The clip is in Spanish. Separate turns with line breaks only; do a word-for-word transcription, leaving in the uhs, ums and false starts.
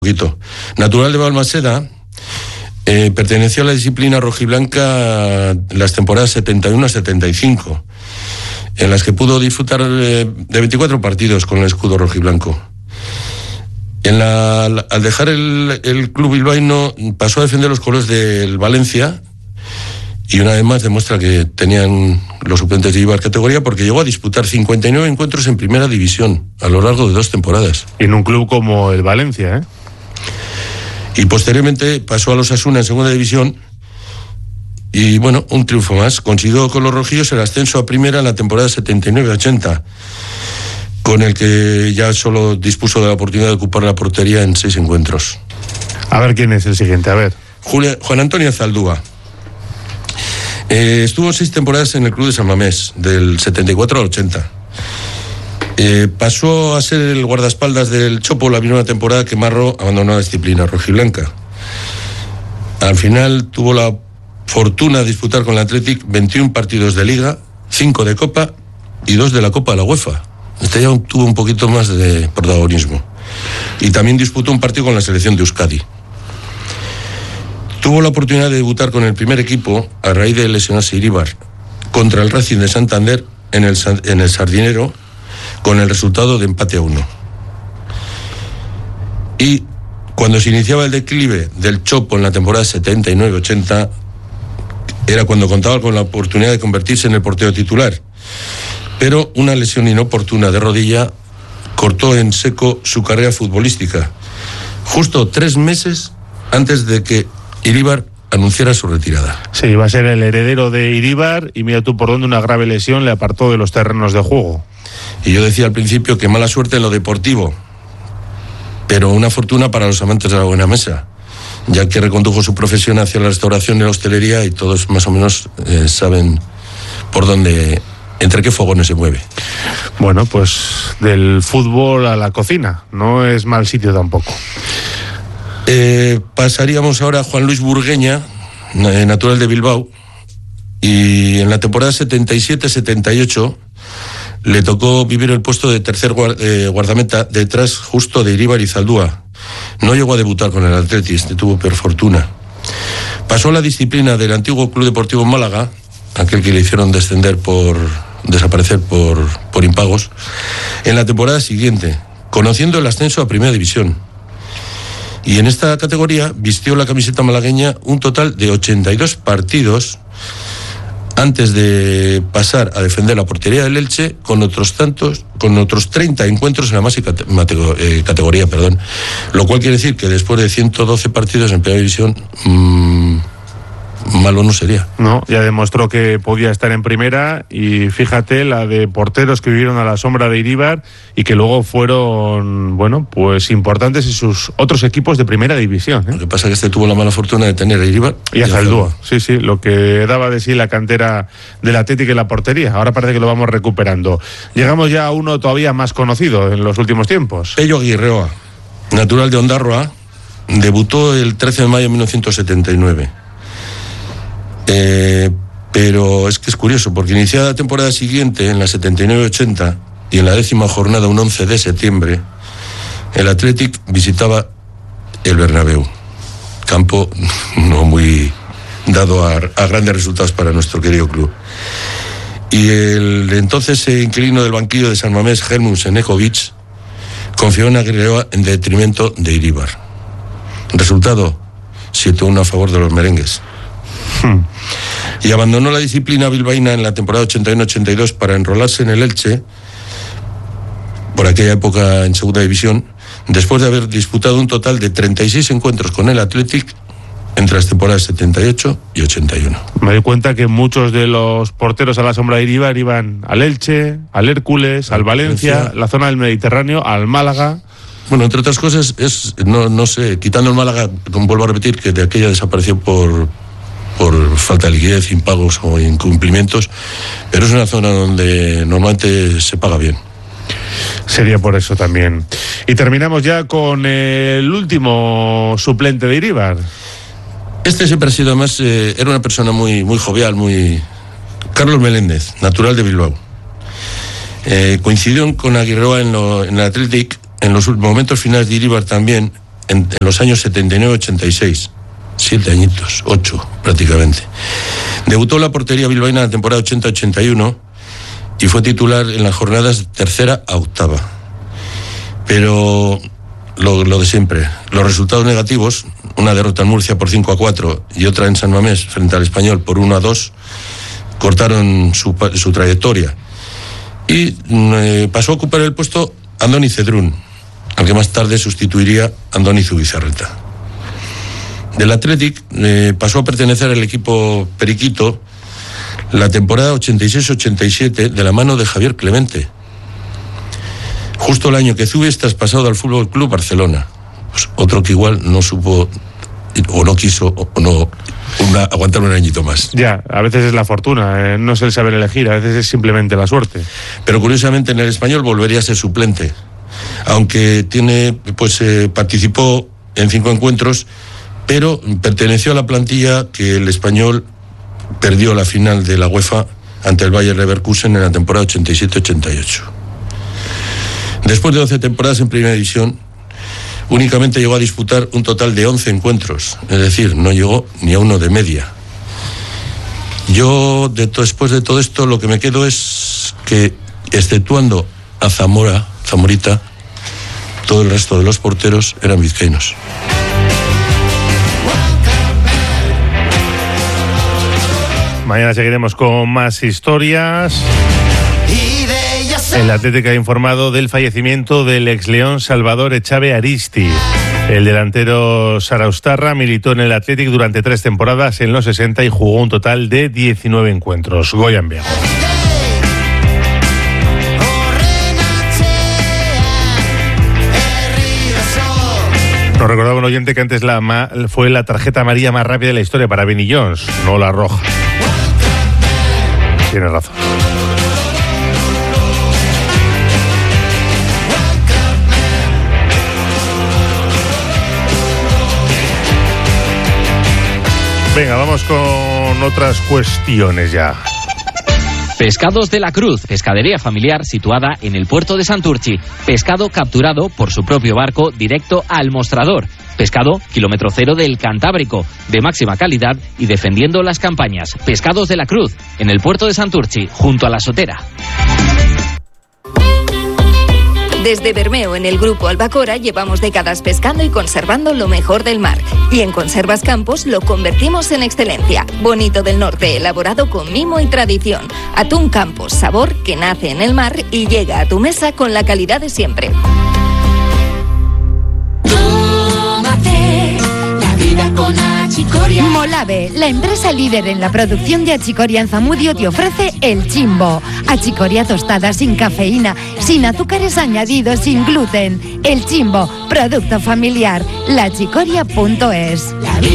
poquito. Natural de Balmaseda, eh, perteneció a la disciplina rojiblanca las temporadas setenta y uno a setenta y cinco, en las que pudo disfrutar eh, de veinticuatro partidos con el escudo rojiblanco. En la, al dejar el, el club bilbaíno pasó a defender los colores del Valencia y una vez más demuestra que tenían los suplentes de Eibar categoría, porque llegó a disputar cincuenta y nueve encuentros en primera división a lo largo de dos temporadas.
Y en un club como el Valencia, ¿eh?
Y posteriormente pasó a los Osasuna en segunda división y bueno, un triunfo más. Consiguió con los rojillos el ascenso a primera en la temporada setenta y nueve ochenta, con el que ya solo dispuso de la oportunidad de ocupar la portería en seis encuentros.
A ver quién es el siguiente, a ver.
Julia, Juan Antonio Zaldúa. Eh, estuvo seis temporadas en el club de San Mamés, del setenta y cuatro al ochenta. Eh, pasó a ser el guardaespaldas del Chopo la misma temporada que Marro abandonó la disciplina rojiblanca. Al final tuvo la fortuna de disputar con el Athletic veintiún partidos de Liga, cinco de Copa y dos de la Copa de la UEFA. Este ya tuvo un poquito más de protagonismo. Y también disputó un partido con la selección de Euskadi. Tuvo la oportunidad de debutar con el primer equipo a raíz de lesionarse Iríbar contra el Racing de Santander en el, en el Sardinero, con el resultado de empate a uno. Y cuando se iniciaba el declive del Chopo en la temporada setenta y nueve ochenta, era cuando contaba con la oportunidad de convertirse en el portero titular. Pero una lesión inoportuna de rodilla cortó en seco su carrera futbolística, justo tres meses antes de que Iríbar anunciara su retirada.
Sí, iba a ser el heredero de Iríbar y mira tú por dónde una grave lesión le apartó de los terrenos de juego.
Y yo decía al principio que mala suerte en lo deportivo, pero una fortuna para los amantes de la buena mesa, ya que recondujo su profesión hacia la restauración y la hostelería y todos más o menos eh, saben por dónde, entre qué fogones se mueve.
Bueno, pues del fútbol a la cocina, no es mal sitio tampoco.
Eh, pasaríamos ahora a Juan Luis Burgueña, natural de Bilbao, y en la temporada setenta y siete setenta y ocho le tocó vivir el puesto de tercer guardameta detrás justo de Iríbar y Zaldúa. No llegó a debutar con el Athletic, este tuvo peor fortuna. Pasó a la disciplina del antiguo Club Deportivo Málaga, aquel que le hicieron descender por desaparecer por, por impagos, en la temporada siguiente, conociendo el ascenso a Primera División. Y en esta categoría vistió la camiseta malagueña un total de ochenta y dos partidos antes de pasar a defender la portería del Elche con otros tantos, con otros treinta encuentros en la máxima categoría, perdón. Lo cual quiere decir que después de ciento doce partidos en Primera División, mmm, malo no sería.
No, ya demostró que podía estar en primera y fíjate la de porteros que vivieron a la sombra de Iríbar y que luego fueron, bueno, pues importantes en sus otros equipos de Primera División, ¿eh?
Lo que pasa es que este tuvo la mala fortuna de tener a Iríbar
y a Zaldúa. Sí, sí, lo que daba de sí la cantera del Atlético y la portería. Ahora parece que lo vamos recuperando. Llegamos ya a uno todavía más conocido en los últimos tiempos.
Pello Aguirreoa, natural de Ondarroa, debutó el trece de mayo de mil novecientos setenta y nueve. Eh, pero es que es curioso, porque iniciada la temporada siguiente, en la setenta y nueve ochenta, y en la décima jornada, un once de septiembre, el Athletic visitaba el Bernabéu, campo no muy dado a, a grandes resultados para nuestro querido club. Y el entonces inquilino del banquillo de San Mamés, Helmut Senekovic, confió en Aguirreoa en detrimento de Iríbar. Resultado, siete uno a favor de los merengues. Hmm. Y abandonó la disciplina bilbaína en la temporada ochenta y uno ochenta y dos para enrolarse en el Elche, por aquella época en segunda división, después de haber disputado un total de treinta y seis encuentros con el Athletic entre las temporadas setenta y ocho y ochenta y uno.
Me doy cuenta que muchos de los porteros a la sombra de Iríbar iban al Elche, al Hércules, al Valencia, Valencia, la zona del Mediterráneo, al Málaga.
Bueno, entre otras cosas, es no, no sé, quitando el Málaga, como vuelvo a repetir, que de aquella desapareció por... por falta de liquidez, impagos o incumplimientos, pero es una zona donde normalmente se paga bien.
Sería por eso también. Y terminamos ya con el último suplente de Iríbar.
Este siempre ha sido, además, eh, era una persona muy, muy jovial, muy... Carlos Meléndez, natural de Bilbao. Eh, coincidió con Aguirreoa en, lo, en el Athletic, en los momentos finales de Iríbar también, en, en los años setenta y nueve ochenta y seis. Siete añitos, ocho prácticamente. Debutó en la portería bilbaína en la temporada ochenta ochenta y uno y fue titular en las jornadas tercera a octava. Pero lo, lo de siempre, los resultados negativos, una derrota en Murcia por cinco a cuatro y otra en San Mamés frente al Español por uno a dos, cortaron su, su trayectoria. Y eh, pasó a ocupar el puesto Andoni Cedrún, al que más tarde sustituiría Andoni Zubizarreta. Del Athletic eh, pasó a pertenecer al equipo Periquito la temporada ochenta y seis ochenta y siete de la mano de Javier Clemente. Justo el año que Zubi es traspasado al Fútbol Club Barcelona. Pues otro que igual no supo o no quiso o no una, aguantar un añito más.
Ya, a veces es la fortuna, eh, no es el saber elegir, a veces es simplemente la suerte.
Pero curiosamente en el Español volvería a ser suplente, aunque tiene, pues eh, participó en cinco encuentros, pero perteneció a la plantilla que el Español perdió la final de la UEFA ante el Bayer Leverkusen en la temporada ochenta y siete ochenta y ocho. Después de doce temporadas en Primera División, únicamente llegó a disputar un total de once encuentros, es decir, no llegó ni a uno de media. Yo, de to- después de todo esto, lo que me quedo es que, exceptuando a Zamora, Zamorita, todo el resto de los porteros eran vizcaínos.
Mañana seguiremos con más historias. El Atlético ha informado del fallecimiento del ex León Salvador Echave Aristi. El delantero saraustarra militó en el Atlético durante tres temporadas en los sesenta y jugó un total de diecinueve encuentros. Goyan Viejo. Nos recordaba un oyente que antes la ma- fue la tarjeta amarilla más rápida de la historia para Vinnie Jones, no la roja. Tiene razón. Venga, vamos con otras cuestiones ya.
Pescados de la Cruz, pescadería familiar situada en el puerto de Santurchi. Pescado capturado por su propio barco directo al mostrador. Pescado kilómetro cero del Cantábrico, de máxima calidad y defendiendo las campañas. Pescados de la Cruz, en el puerto de Santurchi, junto a la Sotera.
Desde Bermeo, en el Grupo Albacora, llevamos décadas pescando y conservando lo mejor del mar. Y en Conservas Campos lo convertimos en excelencia. Bonito del Norte, elaborado con mimo y tradición. Atún Campos, sabor que nace en el mar y llega a tu mesa con la calidad de siempre.
Tómate la vida con Achicoria.
Molave, la empresa líder en la producción de achicoria en Zamudio, te ofrece el Chimbo. Achicoria tostada sin cafeína, sin azúcares añadidos, sin gluten. El Chimbo, producto familiar. la achicoria punto es.